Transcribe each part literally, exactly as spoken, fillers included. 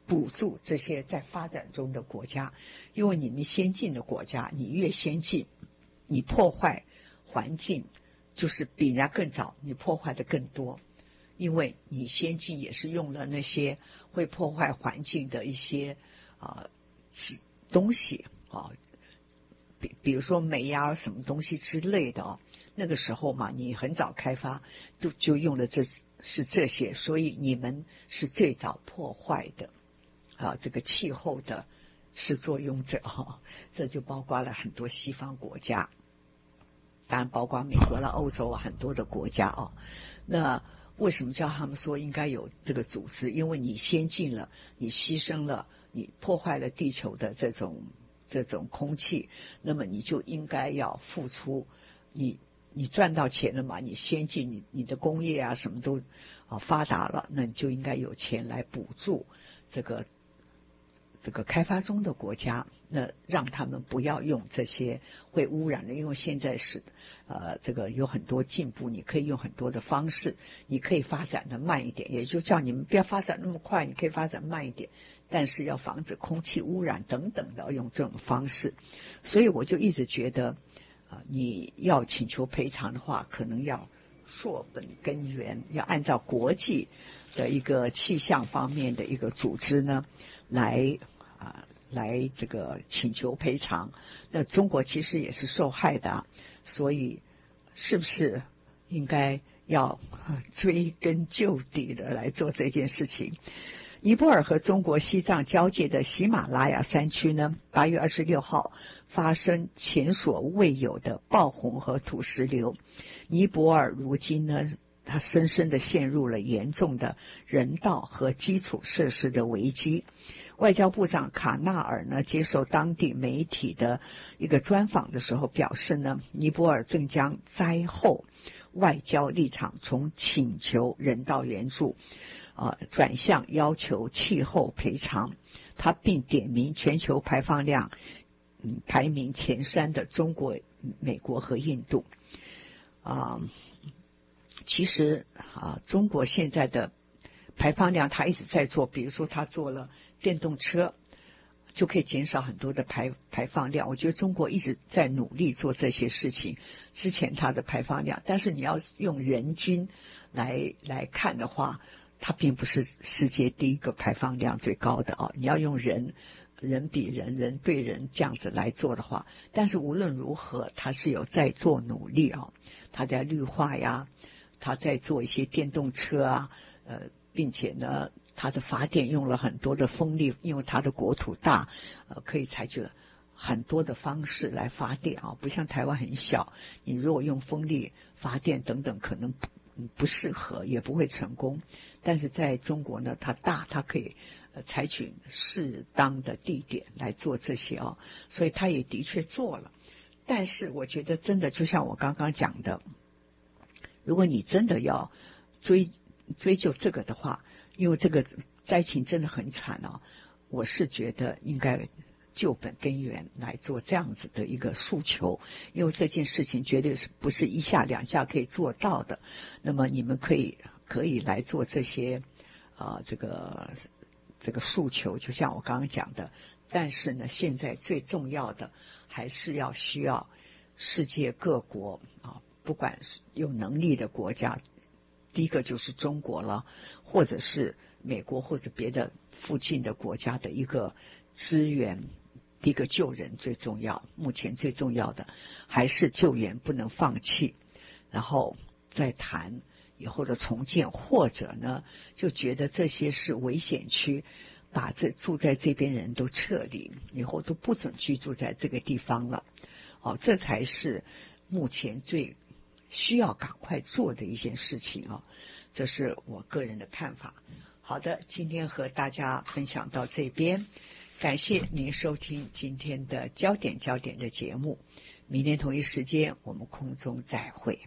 补助这些在发展中的国家，因为你们先进的国家，你越先进，你破坏环境就是比人家更早，你破坏的更多，因为你先进也是用了那些会破坏环境的一些啊、呃、东西啊，比比如说煤呀、什么东西之类的哦，那个时候嘛，你很早开发就就用了这是这些，所以你们是最早破坏的啊，这个气候的始作俑者哈，这就包括了很多西方国家，当然包括美国了、欧洲很多的国家哦。那为什么叫他们说应该有这个组织？因为你先进了，你牺牲了，你破坏了地球的这种这种空气，那么你就应该要付出。你你赚到钱了嘛？你先进，你你的工业啊什么都啊发达了，那你就应该有钱来补助这个。这个开发中的国家，那让他们不要用这些会污染的，因为现在是呃这个有很多进步，你可以用很多的方式，你可以发展的慢一点，也就叫你们不要发展那么快，你可以发展慢一点，但是要防止空气污染等等的，用这种方式。所以我就一直觉得啊、呃，你要请求赔偿的话，可能要溯本根源，要按照国际的一个气象方面的一个组织呢来啊，来这个请求赔偿。那中国其实也是受害的、啊，所以是不是应该要追根究底的来做这件事情？尼泊尔和中国西藏交界的喜马拉雅山区呢，八月二十六号发生前所未有的爆洪和土石流。尼泊尔如今呢，它深深的陷入了严重的人道和基础设施的危机。外交部长卡纳尔呢接受当地媒体的一个专访的时候表示呢，尼泊尔正将灾后外交立场从请求人道援助啊、呃、转向要求气候赔偿。他并点名全球排放量嗯排名前三的中国、美国和印度啊、呃。其实啊，中国现在的排放量他一直在做，比如说他做了电动车，就可以减少很多的排排放量。我觉得中国一直在努力做这些事情，之前它的排放量，但是你要用人均来来看的话，它并不是世界第一个排放量最高的哦。你要用人人比人人对人这样子来做的话，但是无论如何，它是有在做努力哦，它在绿化呀。他在做一些电动车啊，呃，并且呢，他的发电用了很多的风力，因为他的国土大，呃，可以采取很多的方式来发电啊，不像台湾很小，你如果用风力发电等等，可能不不适合，也不会成功。但是在中国呢，它大，它可以呃采取适当的地点来做这些啊，所以他也的确做了。但是我觉得真的就像我刚刚讲的。如果你真的要追追究这个的话，因为这个灾情真的很惨啊，我是觉得应该就本根源来做这样子的一个诉求，因为这件事情绝对是不是一下两下可以做到的。那么你们可以可以来做这些啊、呃、这个这个诉求，就像我刚刚讲的。但是呢，现在最重要的还是要需要世界各国啊。不管是有能力的国家，第一个就是中国了，或者是美国或者别的附近的国家的一个支援。第一个救人最重要，目前最重要的还是救援，不能放弃，然后再谈以后的重建，或者呢就觉得这些是危险区，把这住在这边人都撤离，以后都不准居住在这个地方了。哦，这才是目前最需要赶快做的一件事情啊，这是我个人的看法。好的，今天和大家分享到这边，感谢您收听今天的焦点焦点的节目，明天同一时间我们空中再会。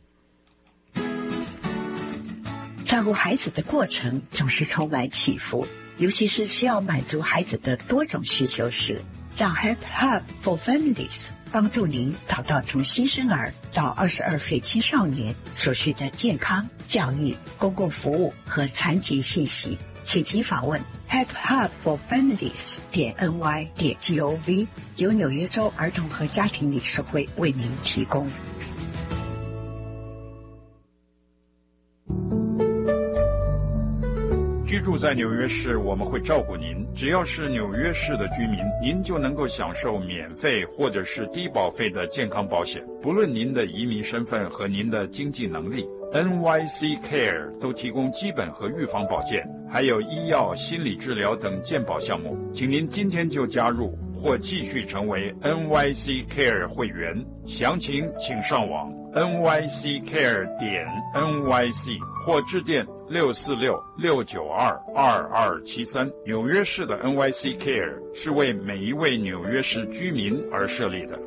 照顾孩子的过程总是充满起伏，尤其是需要满足孩子的多种需求时，让 Help Hub for Families 帮助您找到从新生儿到二十二岁青少年所需的健康、教育、公共服务和残疾信息。 请即访问 help hub for families 点 n y 点 gov， 由纽约州儿童和家庭理事会为您提供。 居住在纽约市，我们会照顾您。只要是纽约市的居民，您就能够享受免费或者是低保费的健康保险，不论您的移民身份和您的经济能力。N Y C Care 都提供基本和预防保健，还有医药、心理治疗等健保项目。请您今天就加入或继续成为 N Y C Care 会员，详情请上网 N Y C care 点 N Y C 或致电六四六六九二二二七三。纽约市的 N Y C Care 是为每一位纽约市居民而设立的。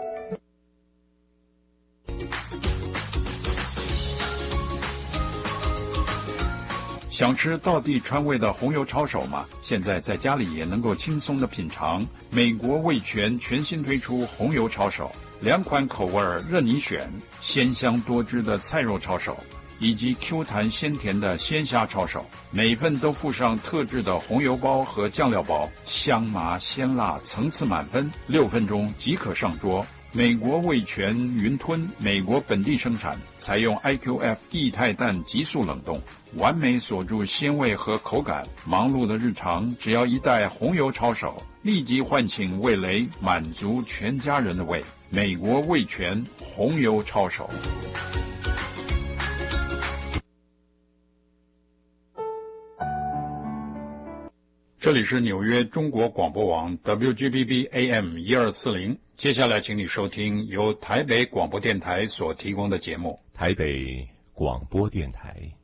想吃道地川味的红油抄手吗？现在在家里也能够轻松的品尝。美国味全全新推出红油抄手，两款口味任你选，鲜香多汁的菜肉抄手以及 Q 弹鲜甜的鲜虾抄手，每份都附上特制的红油包和酱料包，香麻鲜辣，层次满分，六分钟即可上桌。美国味全云吞，美国本地生产，采用 I Q F 液态氮急速冷冻，完美锁住鲜味和口感。忙碌的日常，只要一袋红油抄手，立即唤醒味蕾，满足全家人的胃。美国味全红油抄手。这里是纽约中国广播网 W G B B A M 一二四零，接下来请你收听由台北广播电台所提供的节目。 台北广播电台。